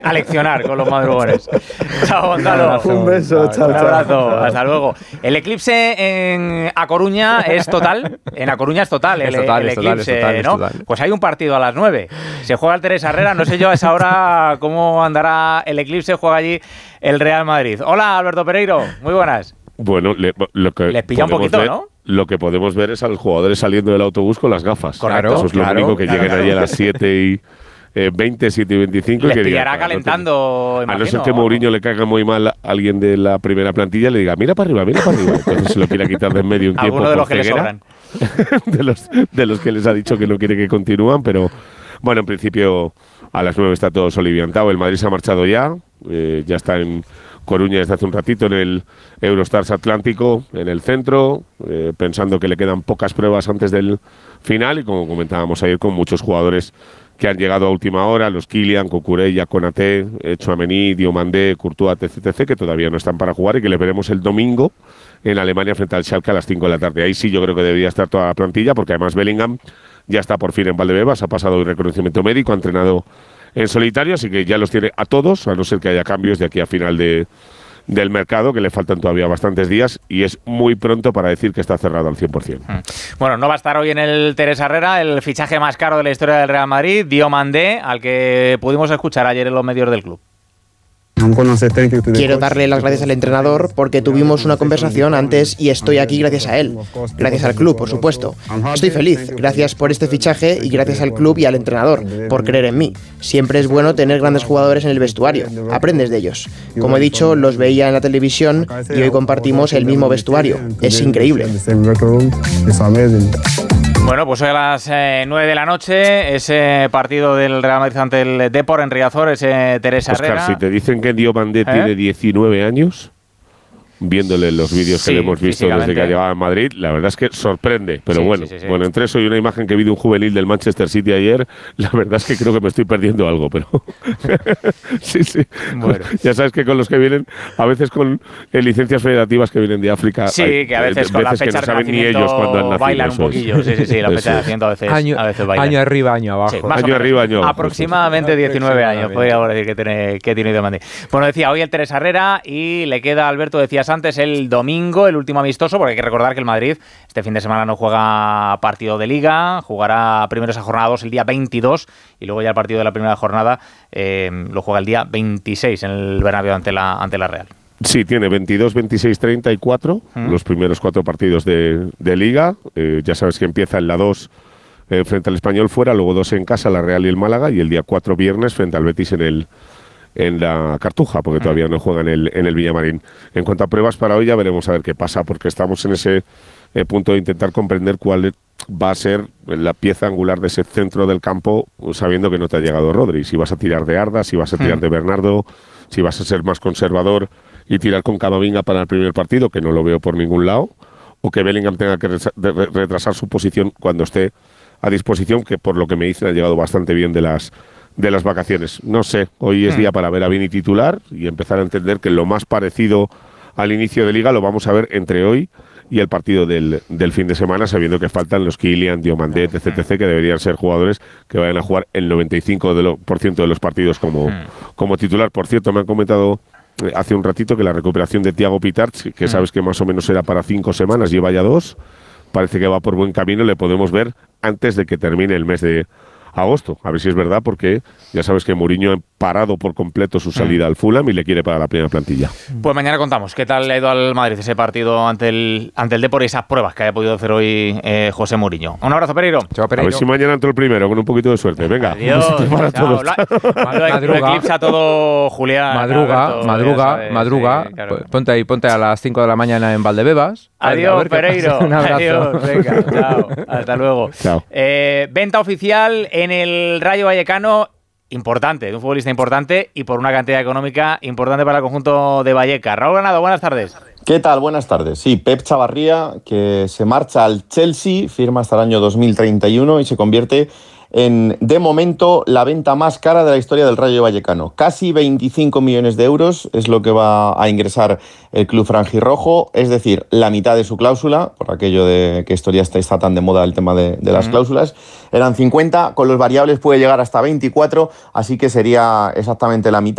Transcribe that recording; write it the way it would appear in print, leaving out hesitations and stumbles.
leccionar con los madrugones. Chao, Gonzalo. Un beso, chao. Un abrazo, hasta luego. El eclipse en A Coruña es total. En A Coruña es total. El eclipse, ¿no? Pues hay un partido a las 9. Se juega el Teresa Herrera. No sé yo a esa hora cómo andará el eclipse. Juega allí el Real Madrid. Hola, Alberto Pereiro. Muy buenas. Bueno, lo que les pilla un poquito, ver, ¿no? Lo que podemos ver es a los jugadores saliendo del autobús con las gafas. Correcto. Eso es lo único, que lleguen allí a las 7:20, 7:25. Les y que pillará digan, calentando, a imagino, no ser que Mourinho le caiga muy mal a alguien de la primera plantilla, le diga, mira para arriba, mira para arriba. Entonces se lo quiera quitar de en medio un tiempo. Alguno de los que le sobran. de los que les ha dicho que no quiere que continúan, pero bueno, en principio a las 9 está todo soliviantado. El Madrid se ha marchado ya está en Coruña desde hace un ratito en el Eurostars Atlántico, en el centro, pensando que le quedan pocas pruebas antes del final y como comentábamos ayer con muchos jugadores que han llegado a última hora, los Kylian, Cucurella, Konaté, Tchouaméni, Diomandé, Courtois, etc., que todavía no están para jugar y que le veremos el domingo en Alemania frente al Schalke a las 5 de la tarde. Ahí sí yo creo que debería estar toda la plantilla porque además Bellingham ya está por fin en Valdebebas, ha pasado un reconocimiento médico, ha entrenado en solitario, así que ya los tiene a todos, a no ser que haya cambios de aquí a final del mercado, que le faltan todavía bastantes días y es muy pronto para decir que está cerrado al 100%. Bueno, no va a estar hoy en el Teresa Herrera el fichaje más caro de la historia del Real Madrid, Diomandé, al que pudimos escuchar ayer en los medios del club. Quiero darle las gracias al entrenador porque tuvimos una conversación antes y estoy aquí gracias a él. Gracias al club, por supuesto. Estoy feliz. Gracias por este fichaje y gracias al club y al entrenador por creer en mí. Siempre es bueno tener grandes jugadores en el vestuario. Aprendes de ellos. Como he dicho, los veía en la televisión y hoy compartimos el mismo vestuario. Es increíble. Bueno, pues hoy a las 9 de la noche, ese partido del Real Madrid ante el Depor en Riazor, ese Teresa Herrera. Oscar, si te dicen que Diomandé tiene 19 años, viéndole los vídeos que le hemos visto desde que ha llegado a Madrid, la verdad es que sorprende. Pero bueno, entre eso y una imagen que vi de un juvenil del Manchester City ayer, la verdad es que creo que me estoy perdiendo algo, pero sí. Bueno. Ya sabes que con los que vienen, a veces con licencias federativas que vienen de África, que a veces con la fecha que no saben ni ellos cuando han nacido. Bailan un poquillo, sí, la fecha de nacimiento a veces bailan. Año arriba, año abajo. Año arriba, año abajo. Aproximadamente 19 años, podríamos decir que tiene Diomandé. Bueno, decía, hoy el Teresa Herrera y le queda, Alberto, decías antes, el domingo, el último amistoso, porque hay que recordar que el Madrid este fin de semana no juega partido de Liga, jugará primero esa jornada 2 el día 22 y luego ya el partido de la primera jornada lo juega el día 26 en el Bernabéu ante la Real. Sí, tiene 22, 26, 34, los primeros 4 partidos de Liga. Ya sabes que empieza en la 2 frente al Español fuera, luego 2 en casa, la Real y el Málaga, y el día 4 viernes frente al Betis en la Cartuja, porque todavía no juega en el Villamarín. En cuanto a pruebas para hoy, ya veremos a ver qué pasa, porque estamos en ese punto de intentar comprender cuál va a ser la pieza angular de ese centro del campo, sabiendo que no te ha llegado Rodri. Si vas a tirar de Arda, si vas a tirar de Bernardo, si vas a ser más conservador y tirar con Camavinga para el primer partido, que no lo veo por ningún lado, o que Bellingham tenga que retrasar su posición cuando esté a disposición, que por lo que me dicen ha llegado bastante bien de las vacaciones. No sé, hoy es día para ver a Vini titular y empezar a entender que lo más parecido al inicio de Liga lo vamos a ver entre hoy y el partido del fin de semana, sabiendo que faltan los Kylian, Diomandé, etc., que deberían ser jugadores que vayan a jugar el 95% de los partidos como titular. Por cierto, me han comentado hace un ratito que la recuperación de Thiago Pitarch, que sabes que más o menos era para 5 semanas, lleva ya 2, parece que va por buen camino, le podemos ver antes de que termine el mes de agosto, a ver si es verdad, porque ya sabes que Mourinho ha parado por completo su salida al Fulham y le quiere para la primera plantilla. Pues mañana contamos qué tal le ha ido al Madrid ese partido ante el Depor y esas pruebas que haya podido hacer hoy José Mourinho. Un abrazo, Pereiro. Chao, Pereiro. A ver si mañana entró el primero con un poquito de suerte. Venga. Adiós. Para todos. Lo eclipsa todo Julián. Madruga. Claro. Ponte a las 5 de la mañana en Valdebebas. Adiós, Pereiro. Un abrazo. Adiós. Venga, chao. Hasta luego. Chao. Venta oficial en el Rayo Vallecano. Importante, de un futbolista importante y por una cantidad económica importante para el conjunto de Vallecas. Raúl Granado, buenas tardes. ¿Qué tal? Buenas tardes. Sí, Pep Chavarría, que se marcha al Chelsea, firma hasta el año 2031 y se convierte en, de momento, la venta más cara de la historia del Rayo Vallecano. Casi 25 millones de euros es lo que va a ingresar el club franjirrojo, es decir, la mitad de su cláusula, por aquello de que esto ya está tan de moda el tema de las cláusulas. Eran 50, con los variables puede llegar hasta 24, así que sería exactamente la mitad.